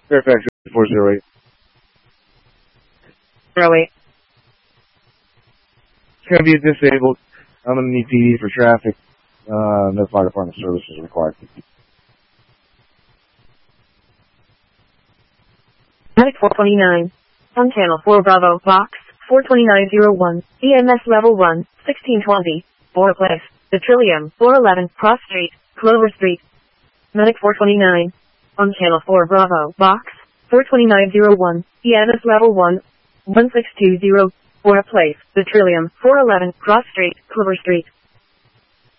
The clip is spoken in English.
Fairfax 408. 08. It's going to be disabled. I'm going to need PD for traffic. No fire department services required. Medic 429. On channel 4 Bravo, box 42901, EMS level 1, 1620, Bora Place, The Trillium, 411, Cross Street, Clover Street. Medic 429. On channel 4 Bravo, box 42901, EMS level 1, 1620, Bora Place, The Trillium, 411, Cross Street, Clover Street.